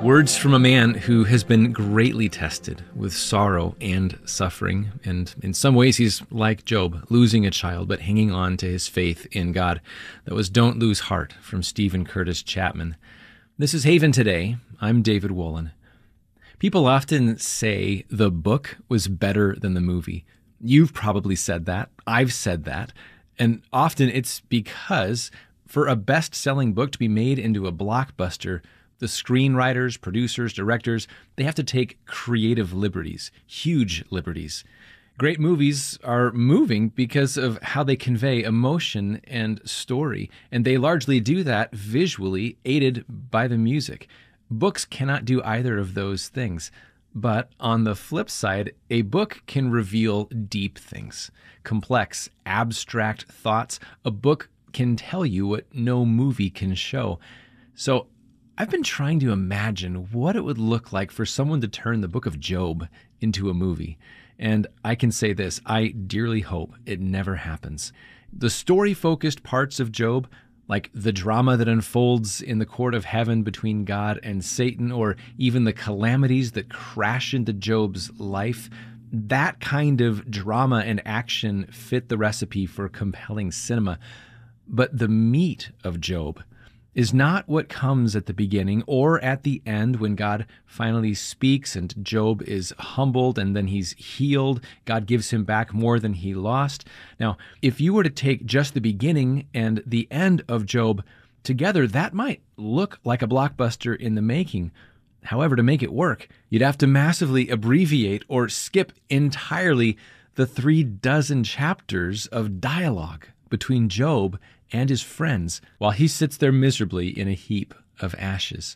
Words from a man who has been greatly tested with sorrow and suffering. And in some ways, he's like Job, losing a child, but hanging on to his faith in God. That was Don't Lose Heart from Stephen Curtis Chapman. This is Haven Today. I'm David Wolin. People often say the book was better than the movie. You've probably said that. I've said that. And often it's because for a best-selling book to be made into a blockbuster, the screenwriters, producers, directors, they have to take creative liberties, huge liberties. Great movies are moving because of how they convey emotion and story, and they largely do that visually, aided by the music. Books cannot do either of those things. But on the flip side, a book can reveal deep things, complex, abstract thoughts. A book can tell you what no movie can show. So I've been trying to imagine what it would look like for someone to turn the book of Job into a movie. And I can say this, I dearly hope it never happens. The story-focused parts of Job, like the drama that unfolds in the court of heaven between God and Satan, or even the calamities that crash into Job's life, that kind of drama and action fit the recipe for compelling cinema. But the meat of Job is not what comes at the beginning or at the end when God finally speaks and Job is humbled and then he's healed. God gives him back more than he lost. Now, if you were to take just the beginning and the end of Job together, that might look like a blockbuster in the making. However, to make it work, you'd have to massively abbreviate or skip entirely the 36 chapters of dialogue between Job and his friends while he sits there miserably in a heap of ashes.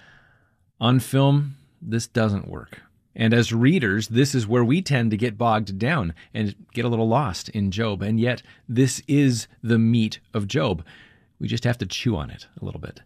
On film, this doesn't work. And as readers, this is where we tend to get bogged down and get a little lost in Job. And yet, this is the meat of Job. We just have to chew on it a little bit.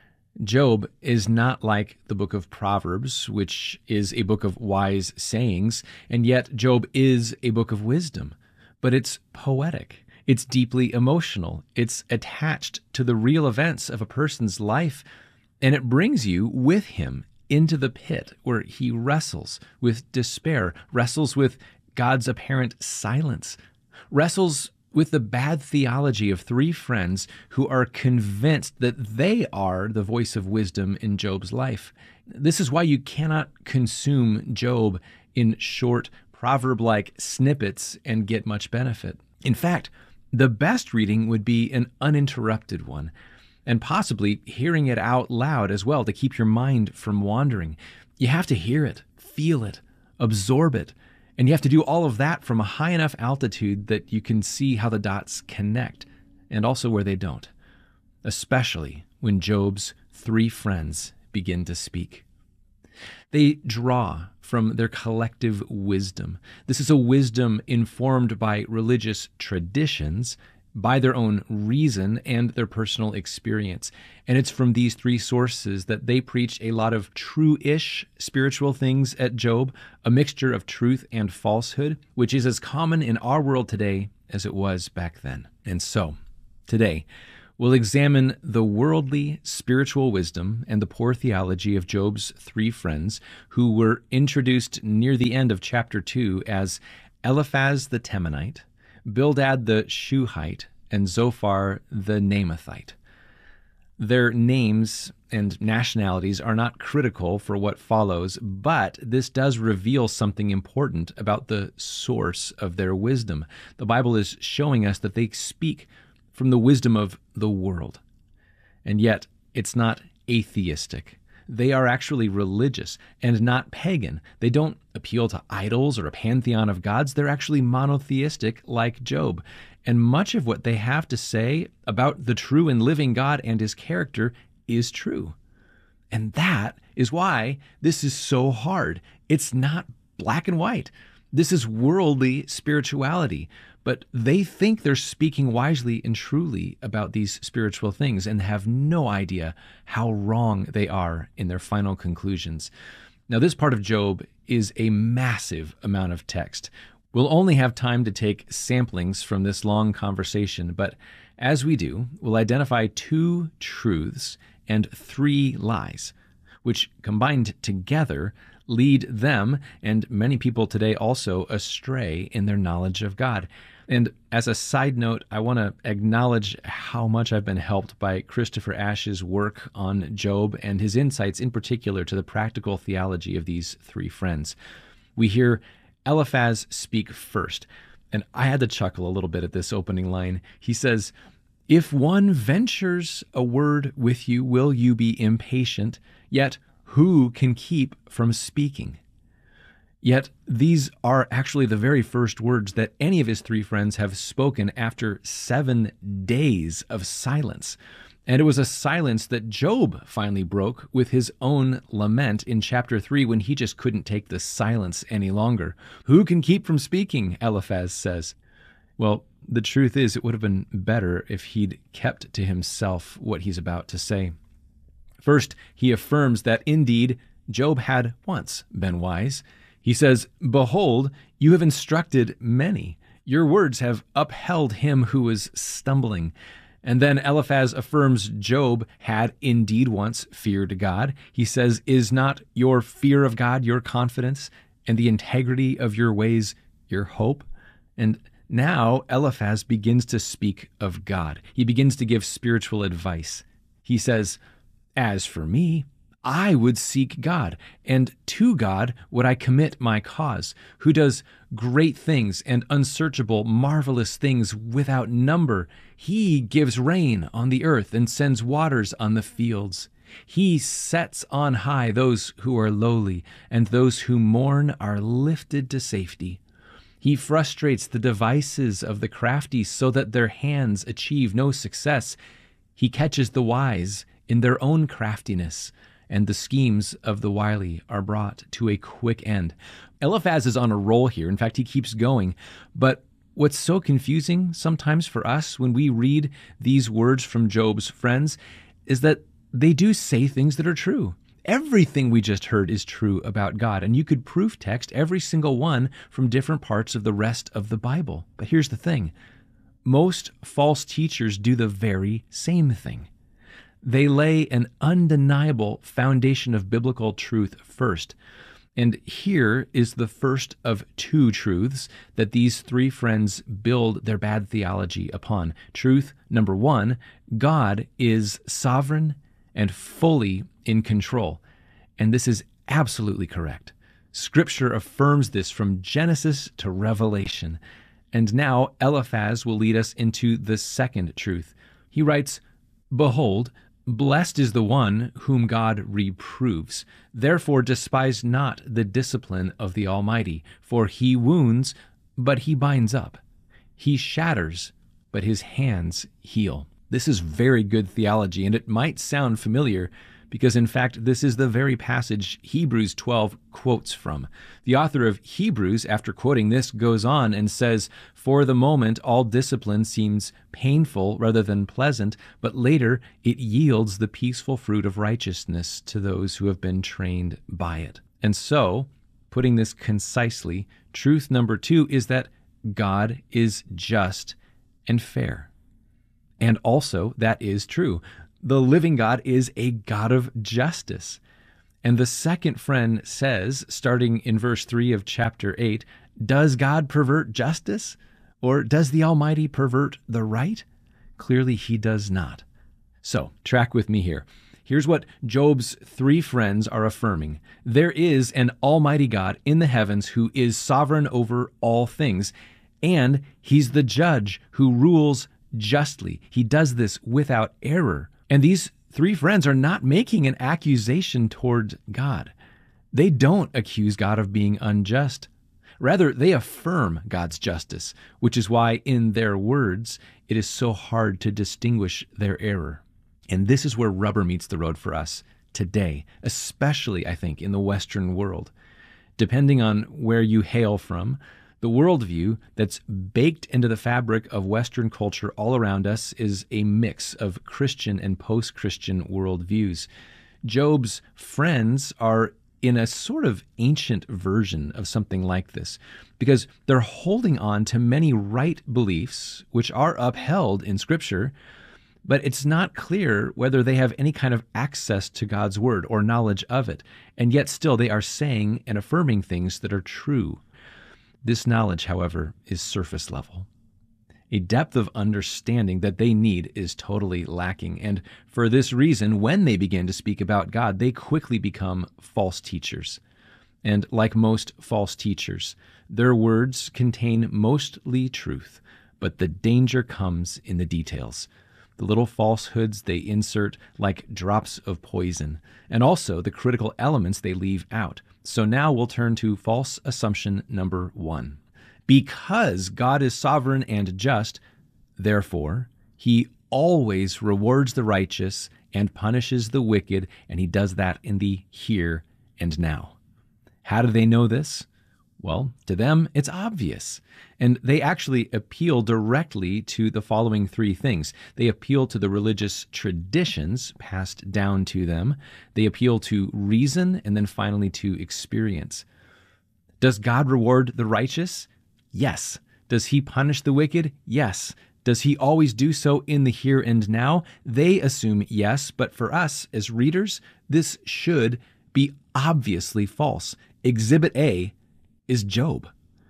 Job is not like the book of Proverbs, which is a book of wise sayings, and yet Job is a book of wisdom. But it's poetic. It's deeply emotional. It's attached to the real events of a person's life, and it brings you with him into the pit where he wrestles with despair, wrestles with God's apparent silence, wrestles with the bad theology of three friends who are convinced that they are the voice of wisdom in Job's life. This is why you cannot consume Job in short, proverb-like snippets and get much benefit. In fact, the best reading would be an uninterrupted one, and possibly hearing it out loud as well to keep your mind from wandering. You have to hear it, feel it, absorb it, and you have to do all of that from a high enough altitude that you can see how the dots connect, and also where they don't, especially when Job's three friends begin to speak. They draw from their collective wisdom. This is a wisdom informed by religious traditions, by their own reason, and their personal experience. And it's from these three sources that they preach a lot of true-ish spiritual things at Job, a mixture of truth and falsehood, which is as common in our world today as it was back then. And so, today, we'll examine the worldly spiritual wisdom and the poor theology of Job's three friends, who were introduced near the end of chapter 2 as Eliphaz the Temanite, Bildad the Shuhite, and Zophar the Naamathite. Their names and nationalities are not critical for what follows, but this does reveal something important about the source of their wisdom. The Bible is showing us that they speak from the wisdom of the world. And yet, it's not atheistic. They are actually religious and not pagan. They don't appeal to idols or a pantheon of gods. They're actually monotheistic like Job. And much of what they have to say about the true and living God and his character is true. And that is why this is so hard. It's not black and white. This is worldly spirituality. But they think they're speaking wisely and truly about these spiritual things and have no idea how wrong they are in their final conclusions. Now, this part of Job is a massive amount of text. We'll only have time to take samplings from this long conversation, but as we do, we'll identify 2 truths and 3 lies. which combined together lead them, and many people today also, astray in their knowledge of God. And as a side note, I want to acknowledge how much I've been helped by Christopher Ash's work on Job and his insights in particular to the practical theology of these three friends. We hear Eliphaz speak first, and I had to chuckle a little bit at this opening line. He says, "If one ventures a word with you, will you be impatient? Yet who can keep from speaking?" Yet these are actually the very first words that any of his three friends have spoken after 7 days of silence. And it was a silence that Job finally broke with his own lament in chapter 3 when he just couldn't take the silence any longer. "Who can keep from speaking?" Eliphaz says. Well, the truth is it would have been better if he'd kept to himself what he's about to say. First, he affirms that indeed Job had once been wise. He says, "Behold, you have instructed many. Your words have upheld him who was stumbling." And then Eliphaz affirms Job had indeed once feared God. He says, "Is not your fear of God your confidence, and the integrity of your ways your hope?" And now Eliphaz begins to speak of God. He begins to give spiritual advice. He says, "As for me, I would seek God, and to God would I commit my cause, who does great things and unsearchable, marvelous things without number. He gives rain on the earth and sends waters on the fields. He sets on high those who are lowly, and those who mourn are lifted to safety. He frustrates the devices of the crafty so that their hands achieve no success. He catches the wise in their own craftiness, and the schemes of the wily are brought to a quick end." Eliphaz is on a roll here. In fact, he keeps going. But what's so confusing sometimes for us when we read these words from Job's friends is that they do say things that are true. Everything we just heard is true about God, and you could proof text every single one from different parts of the rest of the Bible. But here's the thing. Most false teachers do the very same thing. They lay an undeniable foundation of biblical truth first. And here is the first of two truths that these three friends build their bad theology upon. Truth number one, God is sovereign and fully in control. And this is absolutely correct. Scripture affirms this from Genesis to Revelation. And now Eliphaz will lead us into the second truth. He writes, "Behold, blessed is the one whom God reproves. Therefore despise not the discipline of the Almighty, for he wounds, but he binds up. He shatters, but his hands heal." This is very good theology, and it might sound familiar because, in fact, this is the very passage Hebrews 12 quotes from. The author of Hebrews, after quoting this, goes on and says, "For the moment, all discipline seems painful rather than pleasant, but later it yields the peaceful fruit of righteousness to those who have been trained by it." And so, putting this concisely, truth number two is that God is just and fair. And also, that is true. The living God is a God of justice. And the second friend says, starting in verse 3 of chapter 8, does God pervert justice? Or does the Almighty pervert the right? Clearly, he does not. So, track with me here. Here's what Job's three friends are affirming. There is an almighty God in the heavens who is sovereign over all things, and he's the judge who rules justly. He does this without error. And these three friends are not making an accusation toward God. They don't accuse God of being unjust. Rather, they affirm God's justice, which is why in their words, it is so hard to distinguish their error. And this is where rubber meets the road for us today, especially, I think, in the Western world. Depending on where you hail from, the worldview that's baked into the fabric of Western culture all around us is a mix of Christian and post-Christian worldviews. Job's friends are in a sort of ancient version of something like this, because they're holding on to many right beliefs which are upheld in Scripture, But it's not clear whether they have any kind of access to God's word or knowledge of it, and yet still they are saying and affirming things that are true. This knowledge, however, is surface level. A depth of understanding that they need is totally lacking, and for this reason, when they begin to speak about God, they quickly become false teachers. And like most false teachers, their words contain mostly truth, but the danger comes in the details. The little falsehoods they insert like drops of poison, and also the critical elements they leave out. So now we'll turn to false assumption number 1. Because God is sovereign and just, therefore, he always rewards the righteous and punishes the wicked, and he does that in the here and now. How do they know this? Well, to them, it's obvious. And they actually appeal directly to the following 3 things. They appeal to the religious traditions passed down to them. They appeal to reason, and then finally to experience. Does God reward the righteous? Yes. Does he punish the wicked? Yes. Does he always do so in the here and now? They assume yes, but for us as readers, this should be obviously false. Exhibit A is Job.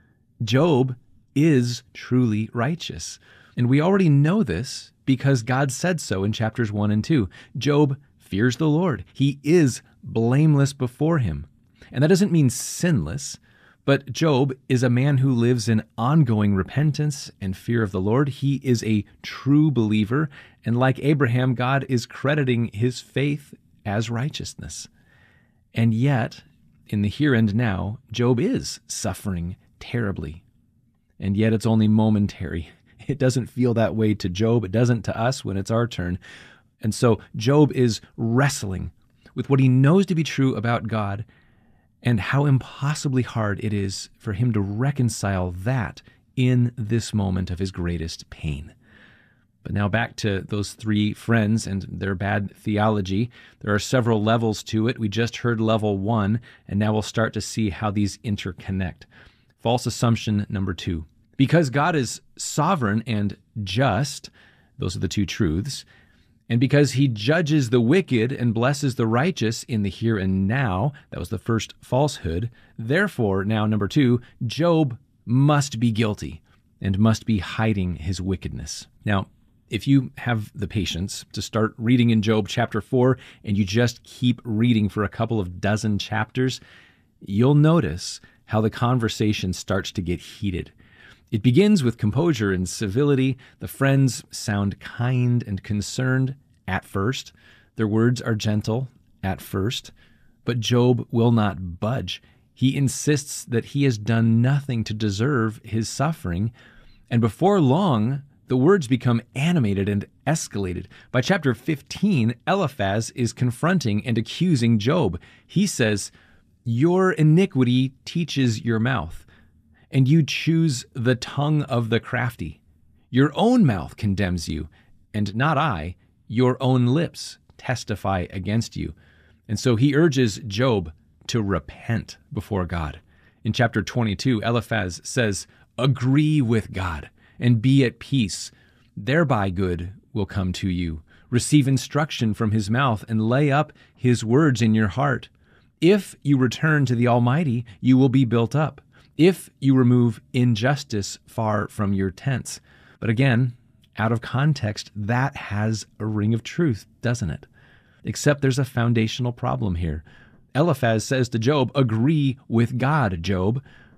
Job is truly righteous. And we already know this because God said so in chapters 1 and 2. Job fears the Lord. He is blameless before him. And that doesn't mean sinless, but Job is a man who lives in ongoing repentance and fear of the Lord. He is a true believer, and like Abraham, God is crediting his faith as righteousness. And yet, in the here and now, Job is suffering terribly. And yet it's only momentary. It doesn't feel that way to Job. It doesn't to us when it's our turn. And so Job is wrestling with what he knows to be true about God and how impossibly hard it is for him to reconcile that in this moment of his greatest pain. But now back to those 3 friends and their bad theology. There are several levels to it. We just heard level 1, and now we'll start to see how these interconnect. False assumption number 2. Because God is sovereign and just, those are the 2 truths, and because he judges the wicked and blesses the righteous in the here and now, that was the first falsehood, therefore, now number 2, Job must be guilty and must be hiding his wickedness. Now, if you have the patience to start reading in Job chapter 4 and you just keep reading for a couple of dozen chapters, you'll notice how the conversation starts to get heated. It begins with composure and civility. The friends sound kind and concerned at first. Their words are gentle at first. But Job will not budge. He insists that he has done nothing to deserve his suffering. And before long, the words become animated and escalated. By chapter 15, Eliphaz is confronting and accusing Job. He says, "Your iniquity teaches your mouth, and you choose the tongue of the crafty. Your own mouth condemns you, and not I. Your own lips testify against you." And so he urges Job to repent before God. In chapter 22, Eliphaz says, "Agree with God and be at peace. Thereby good will come to you. Receive instruction from his mouth and lay up his words in your heart. If you return to the Almighty, you will be built up. If you remove injustice far from your tents." But again, out of context, that has a ring of truth, doesn't it? Except there's a foundational problem here. Eliphaz says to Job, "Agree with God, Job."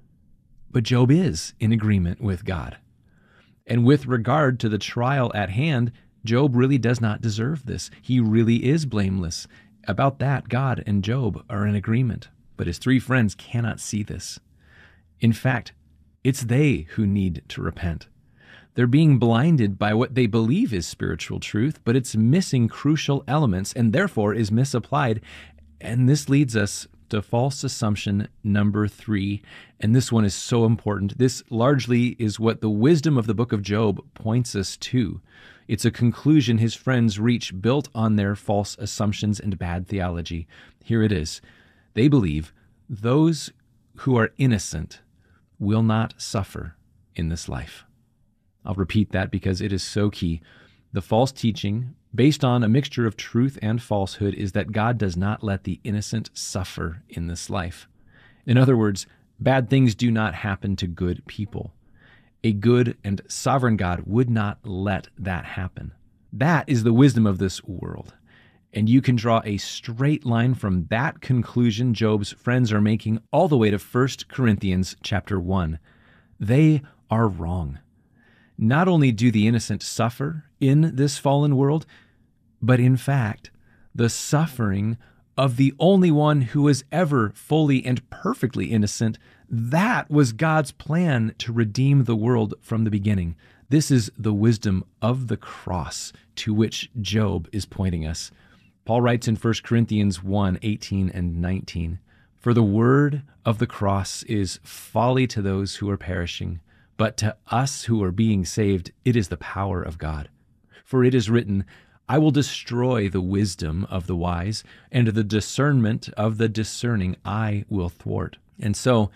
But Job is in agreement with God. And with regard to the trial at hand, Job really does not deserve this. He really is blameless. About that, God and Job are in agreement. But his 3 friends cannot see this. In fact, it's they who need to repent. They're being blinded by what they believe is spiritual truth, but it's missing crucial elements and therefore is misapplied. And this leads us to false assumption number 3. And this one is so important. This largely is what the wisdom of the book of Job points us to. It's a conclusion his friends reach built on their false assumptions and bad theology. Here it is. They believe those who are innocent will not suffer in this life. I'll repeat that because it is so key. The false teaching, based on a mixture of truth and falsehood, is that God does not let the innocent suffer in this life. In other words, bad things do not happen to good people. A good and sovereign God would not let that happen. That is the wisdom of this world. And you can draw a straight line from that conclusion Job's friends are making all the way to 1 Corinthians chapter 1. They are wrong. Not only do the innocent suffer in this fallen world, but in fact, the suffering of the only one who was ever fully and perfectly innocent, that was God's plan to redeem the world from the beginning. This is the wisdom of the cross to which Job is pointing us. Paul writes in 1 Corinthians 1:18 and 19, "For the word of the cross is folly to those who are perishing, but to us who are being saved, it is the power of God. For it is written, I will destroy the wisdom of the wise, and the discernment of the discerning I will thwart." And so,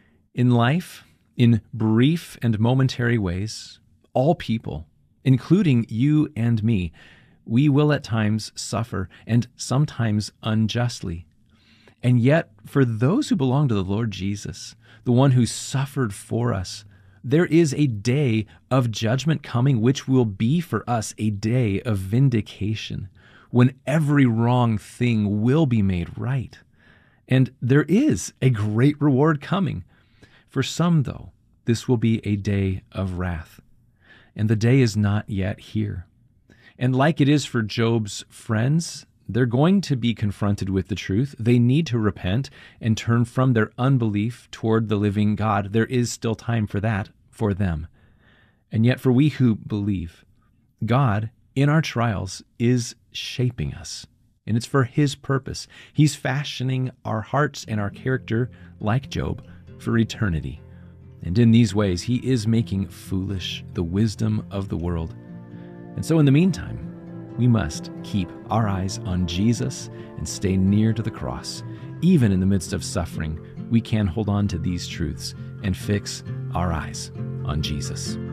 in life, in brief and momentary ways, all people, including you and me, we will at times suffer, and sometimes unjustly. And yet, for those who belong to the Lord Jesus, the one who suffered for us, there is a day of judgment coming, which will be for us a day of vindication, when every wrong thing will be made right. And there is a great reward coming. For some, though, this will be a day of wrath. And the day is not yet here. And like it is for Job's friends, they're going to be confronted with the truth. They need to repent and turn from their unbelief toward the living God. There is still time for that for them. And yet for we who believe, God, in our trials, is shaping us. And it's for His purpose. He's fashioning our hearts and our character, like Job, for eternity. And in these ways, He is making foolish the wisdom of the world. And so in the meantime, we must keep our eyes on Jesus and stay near to the cross. Even in the midst of suffering, we can hold on to these truths and fix our eyes on Jesus.